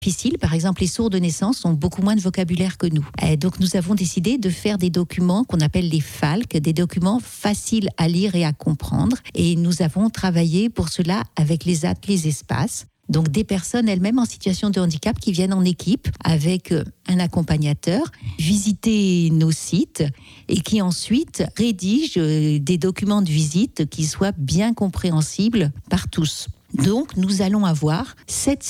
difficile. Par exemple, les sourds de naissance ont beaucoup moins de vocabulaire que nous. Et donc, nous avons décidé de faire des documents qu'on appelle les FALC, des documents faciles à lire et à comprendre. Et nous avons travaillé pour cela avec les ateliers espaces. Donc, des personnes elles-mêmes en situation de handicap qui viennent en équipe avec un accompagnateur, visiter nos sites et qui ensuite rédigent des documents de visite qui soient bien compréhensibles par tous. Donc, nous allons avoir 7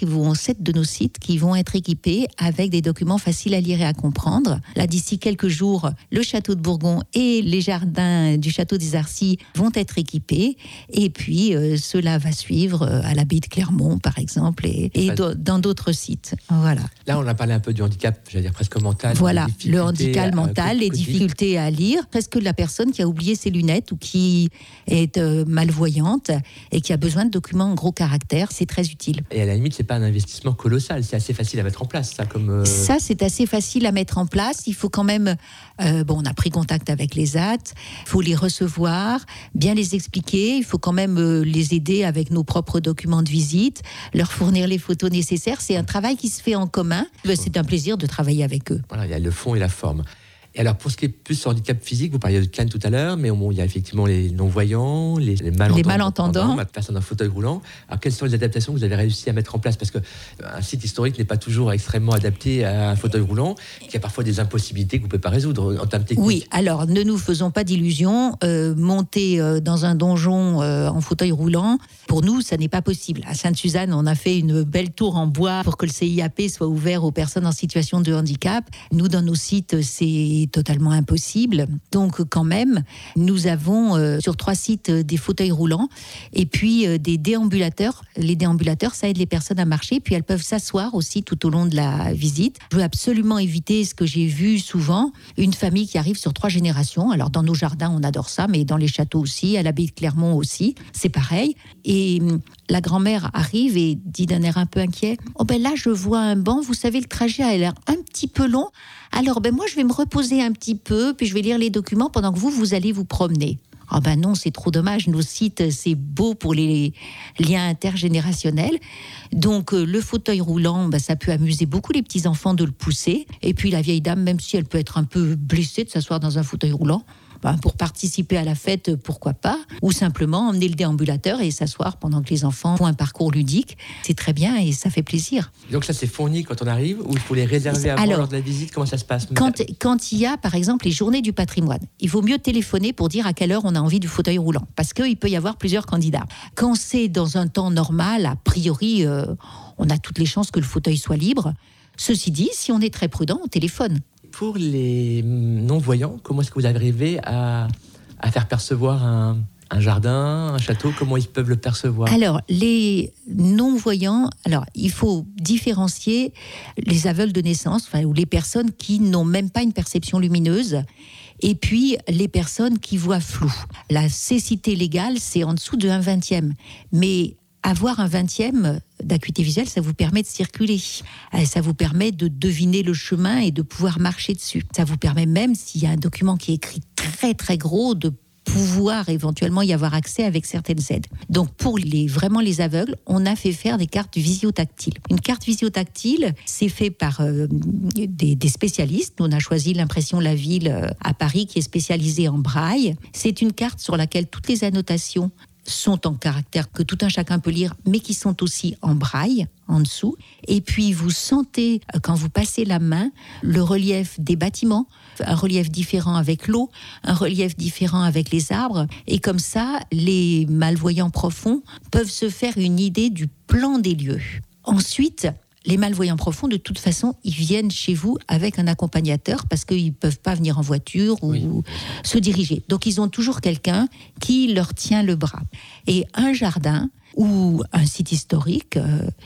de nos sites qui vont être équipés avec des documents faciles à lire et à comprendre. Là, d'ici quelques jours, le château de Bourgon et les jardins du château des Arcis vont être équipés. Et puis, cela va suivre à l'abbaye de Clermont, par exemple, et dans d'autres sites. Voilà. Là, on a parlé un peu du handicap, j'allais dire presque mental. Voilà, le handicap mental, les difficultés à lire. Presque la personne qui a oublié ses lunettes ou qui est malvoyante et qui a besoin de documents en gros caractère, c'est très utile. Et à la limite, c'est pas un investissement colossal, c'est assez facile à mettre en place, ça. Ça, c'est assez facile à mettre en place. Il faut quand même, on a pris contact avec les AT, il faut les recevoir, bien les expliquer, il faut quand même les aider avec nos propres documents de visite, leur fournir les photos nécessaires. C'est un travail qui se fait en commun. C'est un plaisir de travailler avec eux. Voilà, il y a le fond et la forme. Et alors, pour ce qui est plus handicap physique, vous parliez de Cannes tout à l'heure, mais il y a effectivement les non-voyants, les malentendants, la personne en fauteuil roulant. Alors, quelles sont les adaptations que vous avez réussi à mettre en place ? Parce qu'un site historique n'est pas toujours extrêmement adapté à un fauteuil roulant, qu'il y a parfois des impossibilités que vous ne pouvez pas résoudre en termes techniques. Oui, alors ne nous faisons pas d'illusions. Monter dans un donjon en fauteuil roulant, pour nous, ça n'est pas possible. À Sainte-Suzanne, on a fait une belle tour en bois pour que le CIAP soit ouvert aux personnes en situation de handicap. Nous, dans nos sites, c'est totalement impossible. Donc, quand même, nous avons sur 3 sites des fauteuils roulants et puis des déambulateurs. Les déambulateurs, ça aide les personnes à marcher, puis elles peuvent s'asseoir aussi tout au long de la visite. Je veux absolument éviter ce que j'ai vu souvent, une famille qui arrive sur 3 générations. Alors, dans nos jardins, on adore ça, mais dans les châteaux aussi, à l'abbaye de Clermont aussi, c'est pareil. Et la grand-mère arrive et dit d'un air un peu inquiet, « Oh ben là, je vois un banc, vous savez, le trajet a l'air un petit peu long. Alors, moi, je vais me reposer un petit peu, puis je vais lire les documents pendant que vous allez vous promener. » Ah ben non, c'est trop dommage. Nos sites, c'est beau pour les liens intergénérationnels. Donc, le fauteuil roulant, ça peut amuser beaucoup les petits-enfants de le pousser. Et puis, la vieille dame, même si elle peut être un peu blessée de s'asseoir dans un fauteuil roulant, pour participer à la fête, pourquoi pas, ou simplement emmener le déambulateur et s'asseoir pendant que les enfants font un parcours ludique. C'est très bien et ça fait plaisir. Donc ça, c'est fourni quand on arrive ou il faut les réserver avant lors de la visite? Comment ça se passe? Quand il y a, par exemple, les journées du patrimoine, il vaut mieux téléphoner pour dire à quelle heure on a envie du fauteuil roulant, parce qu'il peut y avoir plusieurs candidats. Quand c'est dans un temps normal, a priori, on a toutes les chances que le fauteuil soit libre. Ceci dit, si on est très prudent, on téléphone. Pour les non-voyants, comment est-ce que vous arrivez à faire percevoir un jardin, un château? Comment ils peuvent le percevoir? Alors, les non-voyants, il faut différencier les aveugles de naissance, ou les personnes qui n'ont même pas une perception lumineuse, et puis les personnes qui voient flou. La cécité légale, c'est en dessous de 1/20. Mais avoir 1/20 d'acuité visuelle, ça vous permet de circuler. Ça vous permet de deviner le chemin et de pouvoir marcher dessus. Ça vous permet même, s'il y a un document qui est écrit très très gros, de pouvoir éventuellement y avoir accès avec certaines aides. Donc pour vraiment les aveugles, on a fait faire des cartes visio-tactiles. Une carte visio-tactile, c'est fait par des spécialistes. On a choisi l'impression La Ville à Paris qui est spécialisée en braille. C'est une carte sur laquelle toutes les annotations sont en caractère que tout un chacun peut lire, mais qui sont aussi en braille, en dessous. Et puis, vous sentez, quand vous passez la main, le relief des bâtiments, un relief différent avec l'eau, un relief différent avec les arbres. Et comme ça, les malvoyants profonds peuvent se faire une idée du plan des lieux. Ensuite, les malvoyants profonds, de toute façon, ils viennent chez vous avec un accompagnateur parce qu'ils ne peuvent pas venir en voiture ou se diriger. Donc, ils ont toujours quelqu'un qui leur tient le bras. Et un jardin ou un site historique,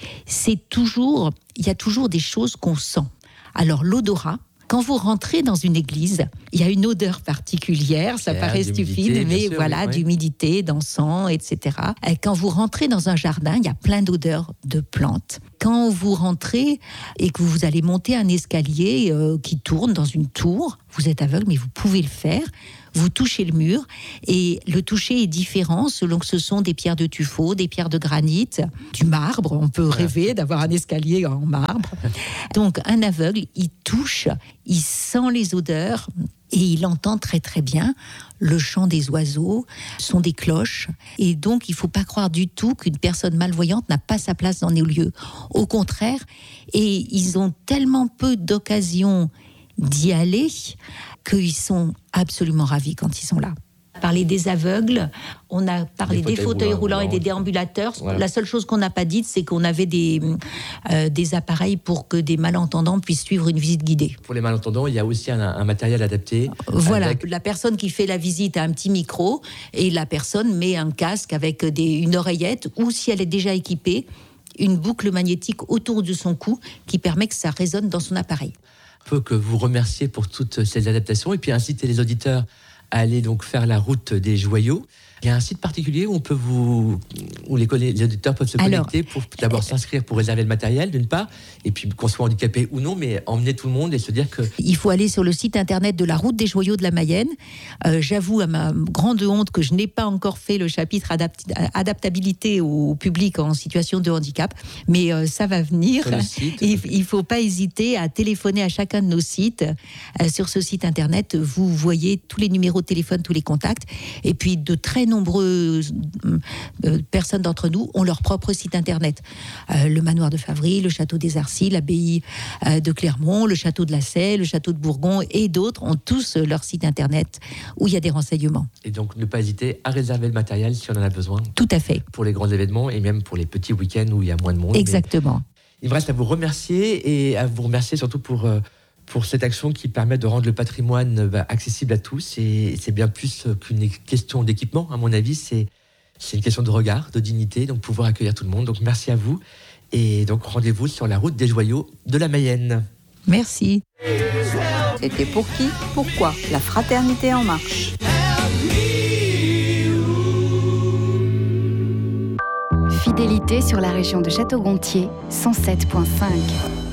il y a toujours des choses qu'on sent. Alors, l'odorat, quand vous rentrez dans une église, il y a une odeur particulière, ça paraît stupide, mais d'humidité, d'encens, etc. Et quand vous rentrez dans un jardin, il y a plein d'odeurs de plantes. Quand vous rentrez et que vous allez monter un escalier qui tourne dans une tour, vous êtes aveugle, mais vous pouvez le faire. Vous touchez le mur et le toucher est différent selon que ce sont des pierres de tuffeau, des pierres de granit, du marbre. On peut rêver d'avoir un escalier en marbre. Donc un aveugle, il touche, il sent les odeurs et il entend très très bien le chant des oiseaux, le son des cloches. Et donc il ne faut pas croire du tout qu'une personne malvoyante n'a pas sa place dans nos lieux. Au contraire, et ils ont tellement peu d'occasions d'y aller qu'ils sont absolument ravis quand ils sont là. Parler des aveugles, on a parlé des fauteuils roulants et des déambulateurs. Voilà. La seule chose qu'on n'a pas dite, c'est qu'on avait des appareils pour que des malentendants puissent suivre une visite guidée. Pour les malentendants, il y a aussi un matériel adapté. Voilà, la personne qui fait la visite a un petit micro et la personne met un casque avec une oreillette ou, si elle est déjà équipée, une boucle magnétique autour de son cou qui permet que ça résonne dans son appareil. Peut que vous remercier pour toutes ces adaptations et puis inciter les auditeurs à aller donc faire la route des joyaux. Il y a un site particulier où où les auditeurs peuvent se connecter pour d'abord s'inscrire pour réserver le matériel d'une part, et puis qu'on soit handicapé ou non, mais emmener tout le monde et se dire que... Il faut aller sur le site internet de la route des joyaux de la Mayenne. J'avoue à ma grande honte que je n'ai pas encore fait le chapitre adaptabilité au public en situation de handicap, mais ça va venir. Il ne faut pas hésiter à téléphoner à chacun de nos sites. Sur ce site internet, vous voyez tous les numéros de téléphone, tous les contacts, et puis de très nombreuses personnes d'entre nous ont leur propre site internet. Le manoir de Favry, le château des Arcis, l'abbaye de Clermont, le château de la Sey, le château de Bourgon et d'autres ont tous leur site internet où il y a des renseignements. Et donc ne pas hésiter à réserver le matériel si on en a besoin. Tout à fait. Pour les grands événements et même pour les petits week-ends où il y a moins de monde. Exactement. Il me reste à vous remercier et à vous remercier surtout pour cette action qui permet de rendre le patrimoine accessible à tous. Et c'est bien plus qu'une question d'équipement, à mon avis. C'est une question de regard, de dignité, donc pouvoir accueillir tout le monde. Donc merci à vous. Et donc rendez-vous sur la route des joyaux de la Mayenne. Merci. C'était pour qui ? Pourquoi ? La fraternité en marche. Fidélité sur la région de Château-Gontier, 107.5.